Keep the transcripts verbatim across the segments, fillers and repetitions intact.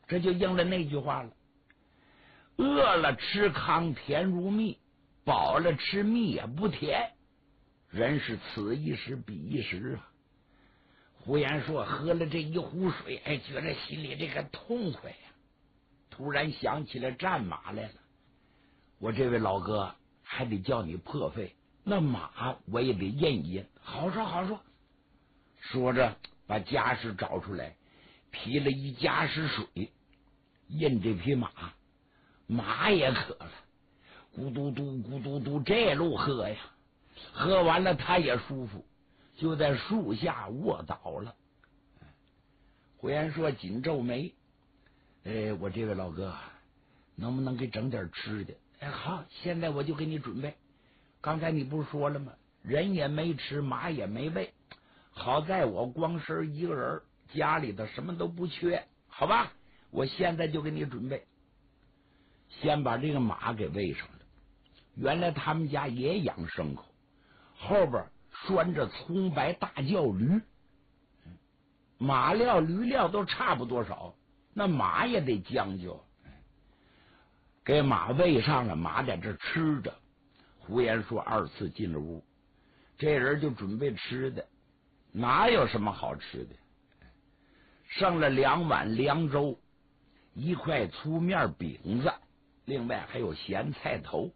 这就应了那句话了：饿了吃糠甜如蜜，饱了吃蜜也不甜。人是此一时彼一时啊。胡延硕喝了这一壶水，哎，觉得心里这个痛快呀、啊。突然想起来战马来了，我这位老哥还得叫你破费，那马我也得印一印。好说好说。说着把家什找出来，提了一家什水，印这匹马。马也渴了，咕嘟嘟咕嘟嘟这路喝呀，喝完了他也舒服，就在树下卧倒了。胡延硕紧皱眉，哎，我这位老哥能不能给整点吃的？哎，好，现在我就给你准备。刚才你不是说了吗？人也没吃，马也没喂，好在我光身一个人，家里头什么都不缺，好吧？我现在就给你准备。先把这个马给喂上了。原来他们家也养牲口，后边拴着葱白大叫驴，马料驴料都差不多少，那马也得将就。给马喂上了，马在这吃着。胡延硕二次进了屋，这人就准备吃的，哪有什么好吃的？剩了两碗凉粥，一块粗面饼子，另外还有咸菜头。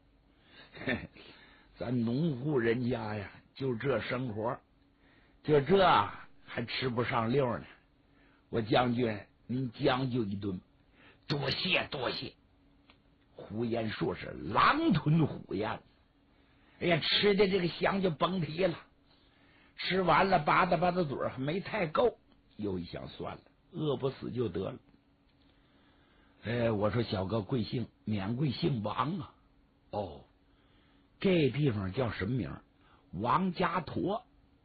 咱农户人家呀，就这生活，就这还吃不上溜呢。我将军，您将就一顿，多谢多谢。胡延硕是狼吞虎咽，哎呀，吃的这个香就甭提了。吃完了，吧嗒吧嗒嘴还没太够，又一想，算了，饿不死就得了。哎，我说小哥贵姓？免贵姓王啊。哦，这地方叫什么名？王家坨。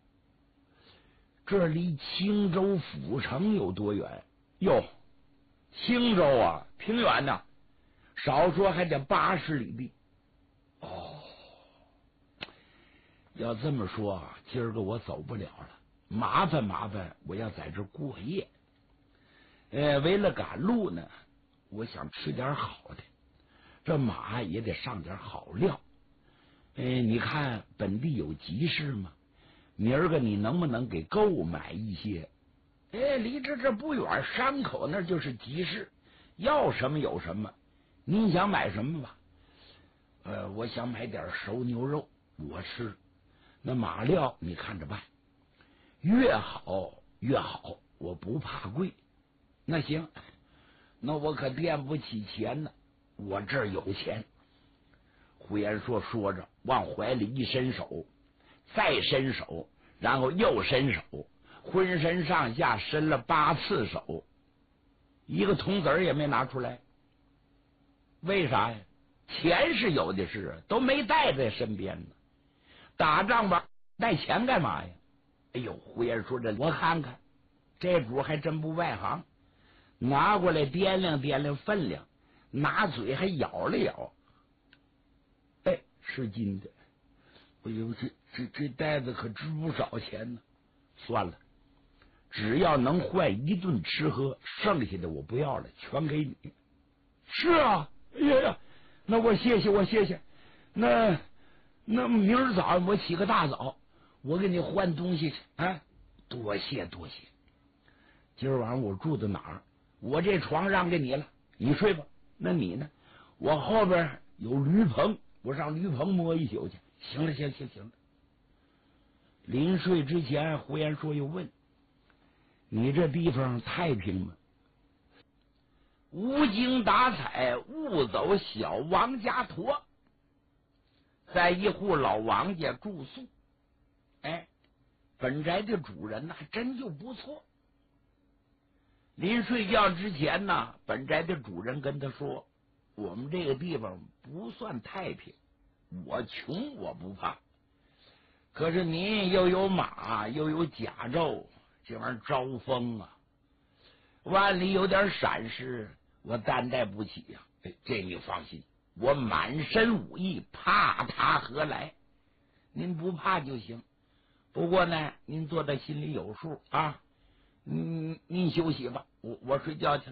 这离青州府城有多远？哟，青州啊，挺远的，少说还得八十里地。哦，要这么说啊，今儿个我走不了了，麻烦麻烦，我要在这过夜。呃，为了赶路呢，我想吃点好的，这马也得上点好料。呃，你看本地有集市吗？明儿个你能不能给购买一些？哎，离这这不远，山口那就是集市，要什么有什么。您想买什么吧？呃，我想买点熟牛肉，我吃。那马料你看着办，越好越好，我不怕贵。那行，那我可垫不起钱呢，我这儿有钱。胡延硕说着，往怀里一伸手，再伸手，然后又伸手，浑身上下伸了八次手，一个铜子儿也没拿出来。为啥呀？钱是有的是，都没带在身边呢。打仗吧，带钱干嘛呀？哎呦，胡延说这我看看，这主还真不外行。拿过来掂量掂量分量，拿嘴还咬了咬。哎，是金的。哎呦，这这这袋子可值不少钱呢。算了，只要能换一顿吃喝，剩下的我不要了，全给你。是啊，哎呀呀，那我谢谢我谢谢。那那明儿早上我起个大早，我给你换东西去啊！多谢多谢。今儿晚上我住在哪儿？我这床让给你了，你睡吧。那你呢？我后边有驴棚，我上驴棚摸一宿去。行了，行行行了。临睡之前，胡延硕又问：“你这地方太平吗？”无精打采，误走小王家坨，在一户老王家住宿。哎，本宅的主人呢，还真就不错。临睡觉之前呢，本宅的主人跟他说：“我们这个地方不算太平，我穷我不怕，可是您又有马又有甲胄，这玩意儿招风啊！万里有点闪失，我担待不起呀、啊。哎，这你放心，我满身武艺，怕他何来？您不怕就行。不过呢，您做在心里有数啊。嗯，您休息吧，我我睡觉去了。”